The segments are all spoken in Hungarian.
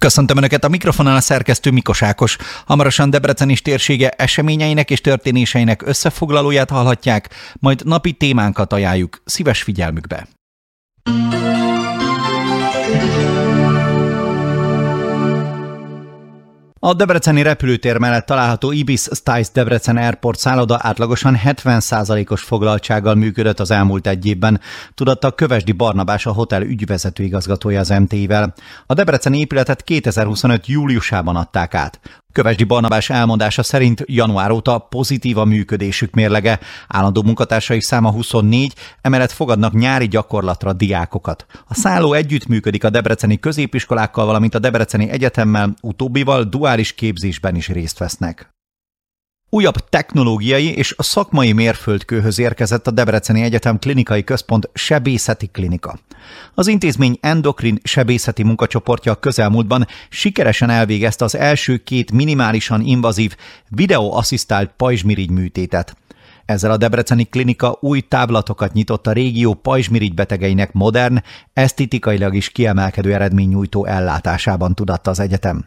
Köszöntöm Önöket, a mikrofonon a szerkesztő Mikos Ákos. Hamarosan Debrecen és térsége eseményeinek és történéseinek összefoglalóját hallhatják, majd napi témánkat ajánljuk szíves figyelmükbe. A debreceni repülőtér mellett található Ibis Styles Debrecen Airport szálloda átlagosan 70%-os foglaltsággal működött az elmúlt egy évben, tudatta Kövesdi Barnabás, a hotel ügyvezető igazgatója az MTI-vel. A debreceni épületet 2025. júliusában adták át. Kövesdi Barnabás elmondása szerint január óta pozitív a működésük mérlege, állandó munkatársaik száma 24, emellett fogadnak nyári gyakorlatra diákokat. A szálló együttműködik a debreceni középiskolákkal, valamint a Debreceni Egyetemmel, utóbbival duális képzésben is részt vesznek. Újabb technológiai és szakmai mérföldkőhöz érkezett a Debreceni Egyetem Klinikai Központ sebészeti klinika. Az intézmény endokrin sebészeti munkacsoportja közelmúltban sikeresen elvégezte az első 2 minimálisan invazív videóasszisztált pajzsmirigy műtétet. Ezzel a debreceni klinika új táblatokat nyitott a régió pajzsmirigy betegeinek modern, esztétikailag is kiemelkedő eredménynyújtó ellátásában, tudatta az egyetem.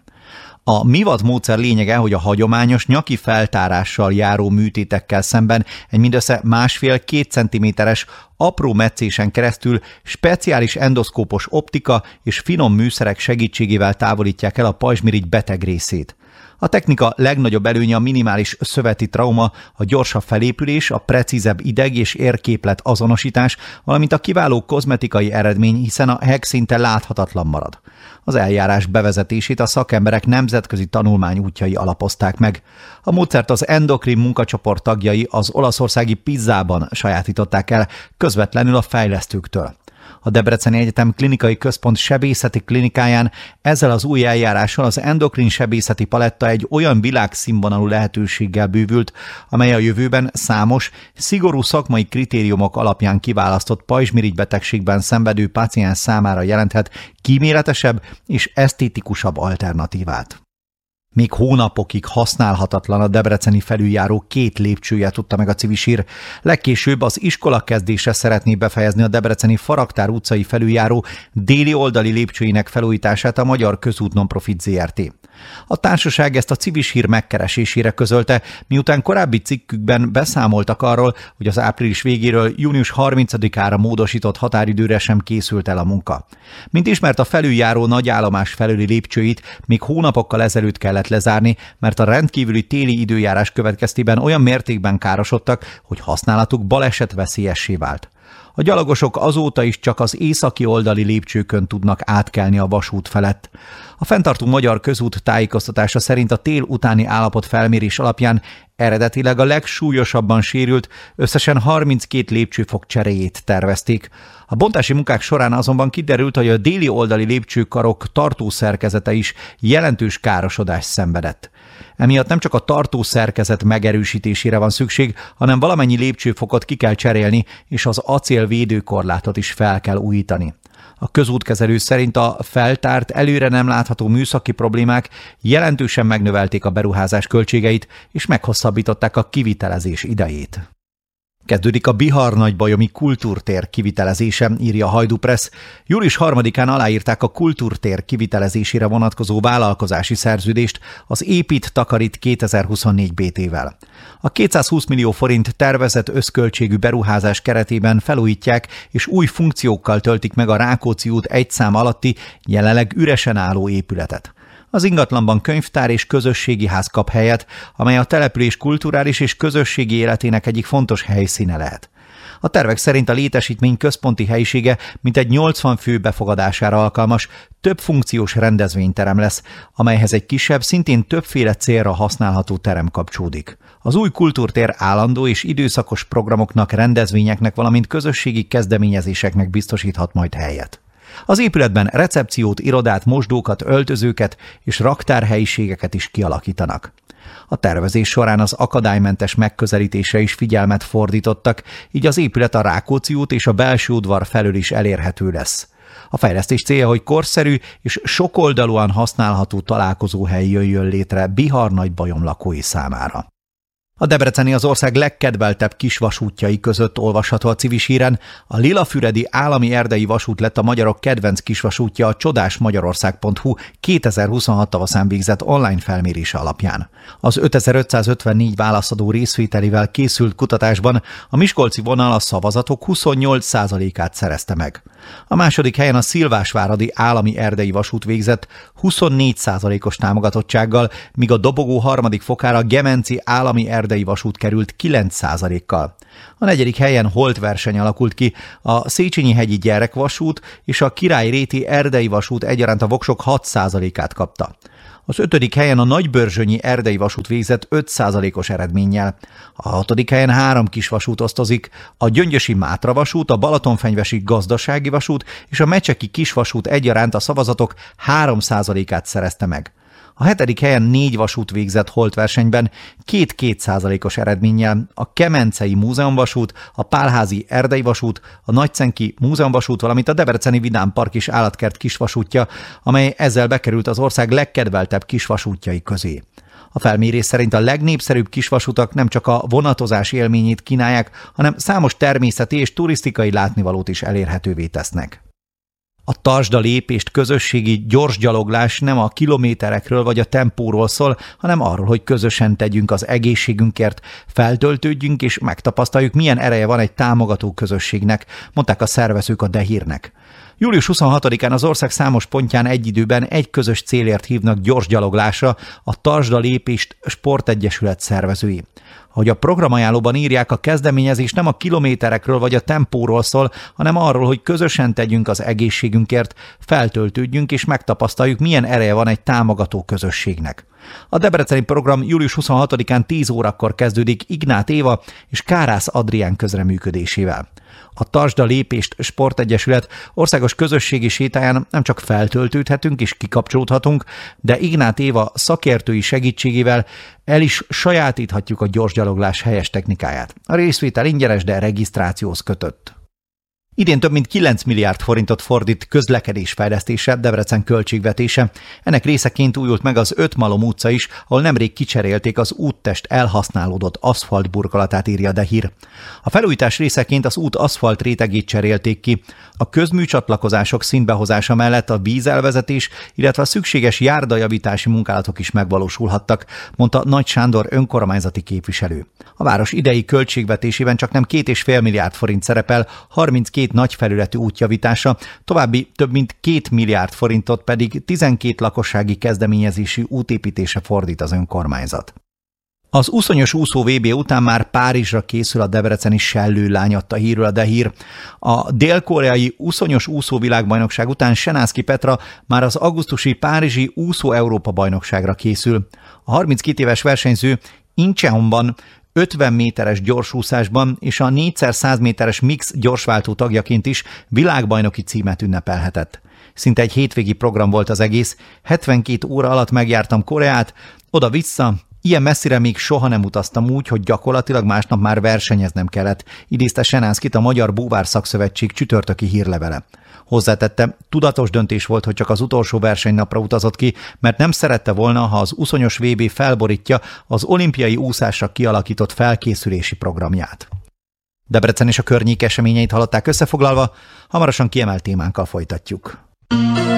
A MIVAT módszer lényege, hogy a hagyományos nyaki feltárással járó műtétekkel szemben egy mindössze 1,5-2 centiméteres apró metszésen keresztül speciális endoszkópos optika és finom műszerek segítségével távolítják el a pajzsmirigy beteg részét. A technika legnagyobb előnye a minimális szöveti trauma, a gyorsabb felépülés, a precízebb ideg- és érképlet azonosítás, valamint a kiváló kozmetikai eredmény, hiszen a heg szinte láthatatlan marad. Az eljárás bevezetését a szakemberek nemzetközi tanulmány útjai alapozták meg. A módszert az endokrin munkacsoport tagjai az olaszországi Pizzában sajátították el, közvetlenül a fejlesztőktől. A Debreceni Egyetem Klinikai Központ sebészeti klinikáján ezzel az új eljárással az endokrin sebészeti paletta egy olyan világszínvonalú lehetőséggel bővült, amely a jövőben számos, szigorú szakmai kritériumok alapján kiválasztott pajzsmirigy betegségben szenvedő páciens számára jelenthet kíméletesebb és esztétikusabb alternatívát. Még hónapokig használhatatlan a debreceni felüljáró 2 lépcsője, tudta meg a Civis. Legkésőbb az iskola kezdése szeretné befejezni a debreceni Faraktár utcai felüljáró déli oldali lépcsőinek felújítását a Magyar Közút Nonprofit Zrt. A társaság ezt a Civis megkeresésére közölte, miután korábbi cikkükben beszámoltak arról, hogy az április végéről június 30-ára módosított határidőre sem készült el a munka. Mint ismert, a felüljáró nagyállomás felüli lépcsőit még hónapokkal ezelőtt kellett lezárni, mert a rendkívüli téli időjárás következtében olyan mértékben károsodtak, hogy használatuk balesetveszélyessé vált. A gyalogosok azóta is csak az északi oldali lépcsőkön tudnak átkelni a vasút felett. A fenntartó Magyar Közút tájékoztatása szerint a tél utáni állapot felmérés alapján eredetileg a legsúlyosabban sérült, összesen 32 lépcsőfok cseréjét tervezték. A bontási munkák során azonban kiderült, hogy a déli oldali lépcsőkarok tartószerkezete is jelentős károsodást szenvedett. Emiatt nem csak a tartószerkezet megerősítésére van szükség, hanem valamennyi lépcsőfokot ki kell cserélni, és az acél védőkorlátot is fel kell újítani. A közútkezelő szerint a feltárt, előre nem látható műszaki problémák jelentősen megnövelték a beruházás költségeit, és meghosszabbították a kivitelezés idejét. Kezdődik a Bihar-Nagybajomi kultúrtér kivitelezése, írja a Hajdú Pressz. Július 3-án aláírták a kultúrtér kivitelezésére vonatkozó vállalkozási szerződést az Épít Takarít 2024 BT-vel. A 220 millió forint tervezett összköltségű beruházás keretében felújítják és új funkciókkal töltik meg a Rákóczi út 1 szám alatti, jelenleg üresen álló épületet. Az ingatlanban könyvtár és közösségi ház kap helyet, amely a település kulturális és közösségi életének egyik fontos helyszíne lehet. A tervek szerint a létesítmény központi helyisége mintegy 80 fő befogadására alkalmas, több funkciós rendezvényterem lesz, amelyhez egy kisebb, szintén többféle célra használható terem kapcsolódik. Az új kultúrtér állandó és időszakos programoknak, rendezvényeknek, valamint közösségi kezdeményezéseknek biztosíthat majd helyet. Az épületben recepciót, irodát, mosdókat, öltözőket és raktárhelyiségeket is kialakítanak. A tervezés során az akadálymentes megközelítésre is figyelmet fordítottak, így az épület a Rákóczi út és a belső udvar felől is elérhető lesz. A fejlesztés célja, hogy korszerű és sokoldalúan használható találkozóhely jöjjön létre Bihar-Nagybajom lakói számára. A debreceni az ország legkedveltebb kisvasútjai között olvasható a Civis híren. A Lilafüredi Állami Erdei Vasút lett a magyarok kedvenc kisvasútja a csodásmagyarország.hu 2026 tavaszán végzett online felmérése alapján. Az 5554 válaszadó részvételével készült kutatásban a miskolci vonal a szavazatok 28%-át szerezte meg. A második helyen a Szilvásváradi Állami Erdei Vasút végzett 24%-os támogatottsággal, míg a dobogó harmadik fokára a Gemenci Állami Erdei Vasút került 9%-kal. A negyedik helyen holtverseny alakult ki, a Széchenyi-hegyi Gyerekvasút és a Királyréti Erdei Vasút egyaránt a voksok 6%-át kapta. Az 5. helyen a Nagybörzsönyi Erdei Vasút végzett 5%-os eredménnyel. A 6. helyen 3 kisvasút osztozik, a Gyöngyösi Mátra vasút, a Balatonfenyvesi Gazdasági Vasút és a Mecseki Kisvasút egyaránt a szavazatok 3%-át szerezte meg. A 7. helyen 4 vasút végzett holtversenyben 2%-os eredménnyel, a Kemencei Múzeumvasút, a Pálházi Erdei Vasút, a Nagycenki Múzeumvasút, valamint a Debreceni Vidámpark és Állatkert kisvasútja, amely ezzel bekerült az ország legkedveltebb kisvasútjai közé. A felmérés szerint a legnépszerűbb kisvasutak nem csak a vonatozás élményét kínálják, hanem számos természeti és turisztikai látnivalót is elérhetővé tesznek. A tartsd a lépést közösségi gyorsgyaloglás nem a kilométerekről vagy a tempóról szól, hanem arról, hogy közösen tegyünk az egészségünkért, feltöltődjünk és megtapasztaljuk, milyen ereje van egy támogató közösségnek, mondták a szervezők a De Hírnek. Július 26-án az ország számos pontján egy időben egy közös célért hívnak gyorsgyaloglásra a Tartsd a lépést sportegyesület szervezői. Ahogy a programajánlóban írják, a kezdeményezés nem a kilométerekről vagy a tempóról szól, hanem arról, hogy közösen tegyünk az egészségünkért, feltöltődjünk és megtapasztaljuk, milyen ereje van egy támogató közösségnek. A debreceni program július 26-án 10 órakor kezdődik Ignát Éva és Kárász Adrián közreműködésével. A Tartsd a lépést sportegyesület országos közösségi sétáján nem csak feltöltődhetünk és kikapcsolódhatunk, de Ignát Éva szakértői segítségével el is sajátíthatjuk a gyorsgyaloglás helyes technikáját. A részvétel ingyenes, de regisztrációhoz kötött. Idén több mint 9 milliárd forintot fordít közlekedésfejlesztésre Debrecen költségvetése. Ennek részeként újult meg az Ötmalom utca is, ahol nemrég kicserélték az úttest elhasználódott aszfaltburkolatát, írja a De Hír. A felújítás részeként az út aszfalt rétegét cserélték ki. A közműcsatlakozások szintbehozása mellett a vízelvezetés, illetve a szükséges járdajavítási munkálatok is megvalósulhattak, mondta Nagy Sándor önkormányzati képviselő. A város idei költségvetésében csaknem 2,5 milliárd forint szerepel 32 nagy felületű útjavítása, további több mint 2 milliárd forintot pedig 12 lakossági kezdeményezési útépítése fordít az önkormányzat. Az úszonyos úszó VB után már Párizsra készül a debreceni Sellő-lány, adta hírül a De Hír. A dél-koreai úszonyos úszó világbajnokság után Senászky Petra már az augusztusi párizsi úszó Európa-bajnokságra készül. A 32 éves versenyző Incheonban 50 méteres gyorsúszásban és a 4x100 méteres mix gyorsváltó tagjaként is világbajnoki címet ünnepelhetett. Szinte egy hétvégi program volt az egész, 72 óra alatt megjártam Koreát, oda-vissza, ilyen messzire még soha nem utaztam úgy, hogy gyakorlatilag másnap már versenyeznem kellett, idézte Senászkyt a Magyar Búvár Szakszövetség csütörtöki hírlevele. Hozzátette, tudatos döntés volt, hogy csak az utolsó versenynapra utazott ki, mert nem szerette volna, ha az úszonyos VB felborítja az olimpiai úszásra kialakított felkészülési programját. Debrecen és a környék eseményeit hallották összefoglalva, hamarosan kiemelt témánkkal folytatjuk.